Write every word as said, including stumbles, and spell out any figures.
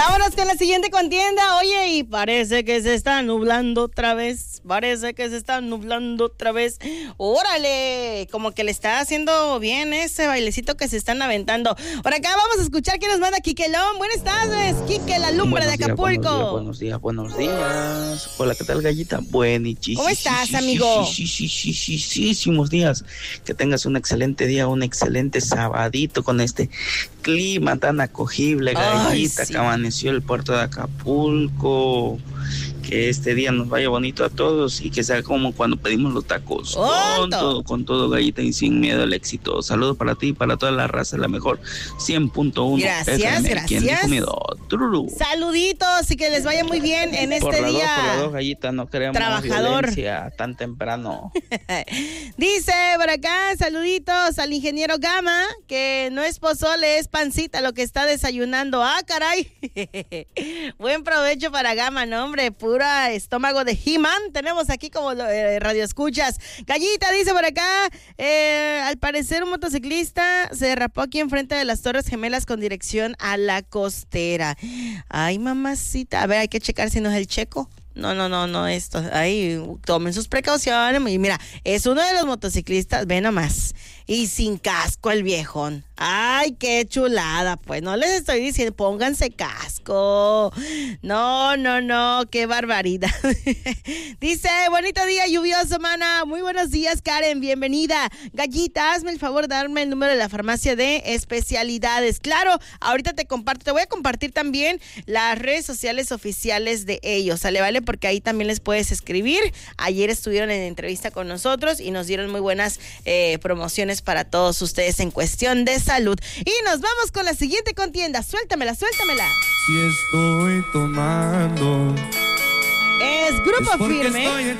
Vámonos con la siguiente contienda. Oye, y parece que se está nublando otra vez. Parece que se está nublando otra vez. ¡Órale! Como que le está haciendo bien ese bailecito que se están aventando. Por acá vamos a escuchar quién nos manda Quiquelón. Buenas tardes, Quique, la lumbre de Acapulco. Buenos días, buenos días, buenos días. Hola, ¿qué tal, gallita? Buenísimos. ¿Cómo estás, amigo? Muchísimos días. Que tengas un excelente día, un excelente sabadito con este clima tan acogible, gallita. Ay, sí. Que amaneció el puerto de Acapulco. Que este día nos vaya bonito a todos y que sea como cuando pedimos los tacos. Oh, con todo, con todo, gallita, y sin miedo al éxito. Saludos para ti y para toda la raza, la mejor cien punto uno. Gracias, F M. Gracias. ¿Quién dijo miedo? Tururú. Saluditos y que les vaya muy bien en este por la día. Dos, por la dos, gallita, no queremos trabajador. Violencia tan temprano. Dice por acá, saluditos al ingeniero Gama, que no es pozole, es pancita lo que está desayunando. Ah, caray. Buen provecho para Gama, no, hombre, pura estómago de He-Man. Tenemos aquí como eh, radio escuchas. Gallita dice por acá, eh, al parecer un motociclista se derrapó aquí enfrente de las Torres Gemelas con dirección a la costera. Ay, mamacita, a ver, hay que checar si no es el Checo. No, no, no, no, esto, ahí tomen sus precauciones. Y mira, es uno de los motociclistas, ve nomás, y sin casco el viejón. Ay, qué chulada, pues no les estoy diciendo, pónganse casco. No, no, no, qué barbaridad. Dice, bonito día lluvioso, mana. Muy buenos días, Karen, bienvenida. Gallita, hazme el favor de darme el número de la farmacia de especialidades. Claro, ahorita te comparto, te voy a compartir también las redes sociales oficiales de ellos, ¿sale? Vale, porque ahí también les puedes escribir. Ayer estuvieron en entrevista con nosotros y nos dieron muy buenas eh, promociones para todos ustedes en cuestión de salud. Y nos vamos con la siguiente contienda. Suéltamela, suéltamela. Si estoy tomando es Grupo Firme.